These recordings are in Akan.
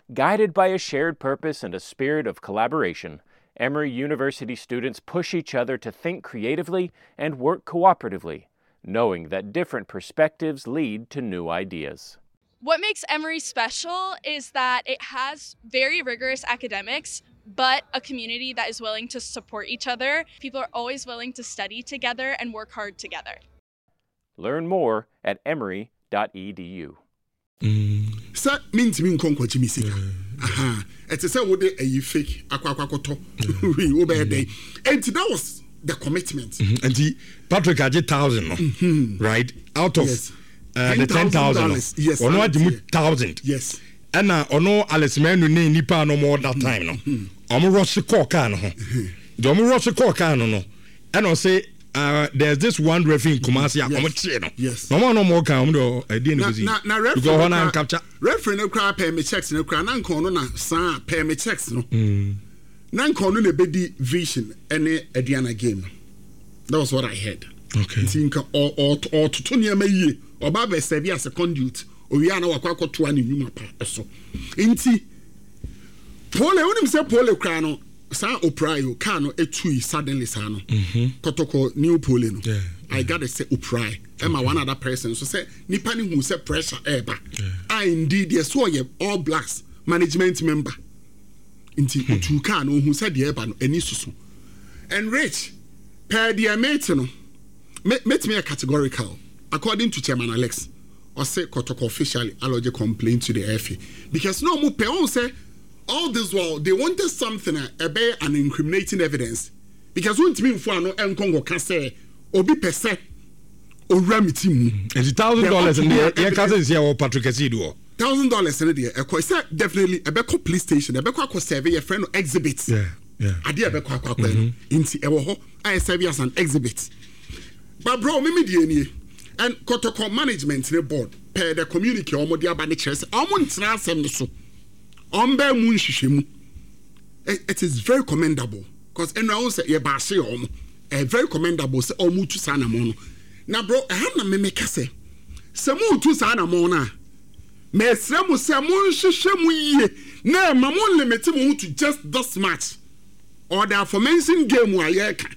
Guided by a shared purpose and a spirit of collaboration, Emory University students push each other to think creatively and work cooperatively, knowing that different perspectives lead to new ideas. What makes Emory special is that it has very rigorous academics, but a community that is willing to support each other. People are always willing to study together and work hard together. Learn more at emory.edu. Sa mintimi nkonkwa chimisika. Aha. Ete say wo de ayi fake akwakoto. We wo be dey. And that was the commitment. And the Patrick had 1,000, right? Out of the 10,000. Yes. Ono adi 1,000. Yes. And ono Alex Menu ne nipa no more that time no. Omo rush call kan ho. The omo rush call kan no. And I say there's this one referee in Kumasi no. Yes. No more can do na referee capture. Referee no cry pay me checks no cry na nko no na san pay me checks no. Na nko no na bedi vision any Adiana game. That was what I heard. Okay. Think or to niam yie oba be serve as a conduit. Owi ana wakwa to ani nyuma pa so. Nti pole unim se pole cry no. San Oprayo Kano etui suddenly sano. Kotoko new pole no. I gotta say Opray. Emma one other person so say nipani who say pressure eba. I indeed yes so ye all blacks management member. Inti utu Kano who said the eba no eni susu. And rich per the mate no. Met me a categorical according to Chairman Alex. Or say Kotoko officially allergy complaint to the FA because no more pe on say all this while they wanted something about an incriminating evidence because when me for no enkongo can say obi pese o ramiti mu and $1,000 in the your cousins here or Patrick Asido $1,000 in the e say definitely a be police station e be kwa serve your friend exhibit ade e be kwa inti e wo ho I serve as an exhibit but bro me die ni and Kotoko management board per the community omo dia ba ne kire say omo ntina asem ne so Ombe mu nhihwemu. It is very commendable because anyone say ye ba se om very commendable say omu tu sana mo no. Na bro na me make say se mu tu sana mo na me sre mu se mu nhihwemu yie na ma mo limit mu to just this match or the aforementioned game wa ye ka.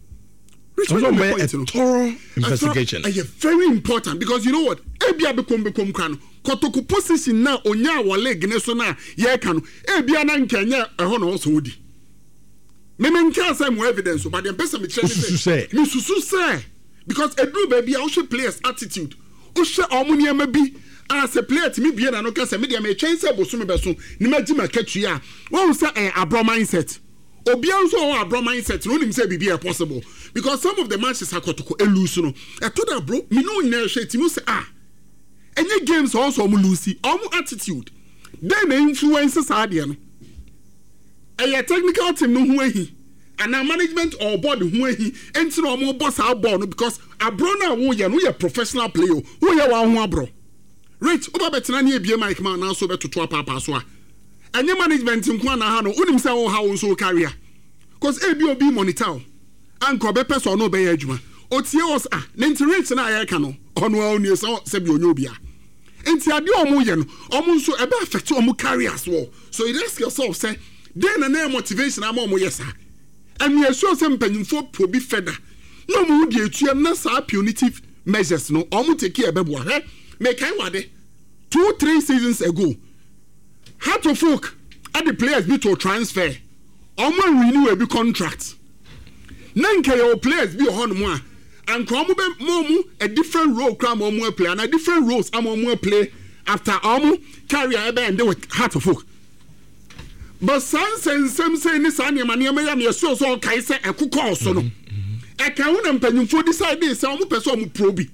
A thorough investigation. Very important because you know what? Ebia bekom kran. Kotoko position na onya wa leg ne so na ye ka no. Ebia na nkanya eho no so odi. Me nka say more evidence but the person me say. Me susu say because edru baby a wo players attitude. Wo hwe omunia ma bi as a player to me bia na no ka say me dia me twen say boso me beso ni ma gima katua. Wo say abro mindset. Obian so abro mindset no nim say bibia possible because some of the matches are Kotoko lose no. I told her bro me no na hwe ti mu say any games also lose attitude then influences are there no a technical team no hu ahi and a management or board hu ahi enti no omo boss our ball no because abro na wo ye no ye professional player wo ye wa hu abro rich oba betena na ebie Mike man na so betoto papa so a any management nko na ha no unim say wo ha wo so career because ebi obi monitor anko be person no be adwuma otie was na rich na ya ka no ono oni se bi onyo bia enti ade omo ye no omo nso ebe affect omo careers wo so you ask yourself say then na motivation am omo yes and you sure say mpanyimfo probi feda no mo di etuam na sa punitive measures no omo take ebe bo he make I wade 2-3 seasons ago Heart of folk at the players be to transfer omo renew a contract nanka your players be on mo and come be a different role cram omo play and a different roles am omo play after omo career ebe and with Heart of folk but some say ni san ya me so kai say ekukọ so no e ka wona mpanyimfo decide say omo person omo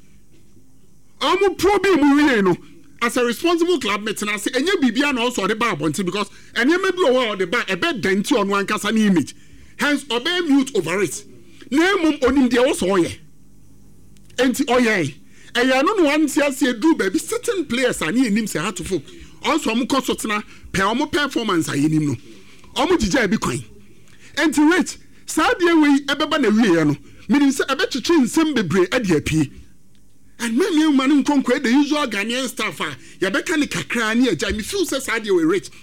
probi mu wie no as a responsible club meeting say enye bibia na also the bar bonti because enye me bi o the bar e be denti on wan kasa na image hence obey mute over it na mum onim de also oye enti oye eya no no wan tia se do baby certain players ani enim say Heart of folk also omo kosotena pe omo performance ayenim no omo jija bi kwan enti rich saade we ebeba na wie no meaning say ebe chichi nsem bebre ade apie and many man nkonkwe the usual Ghanaian staff ya beka ni kakra ni eja me feel say saade we rich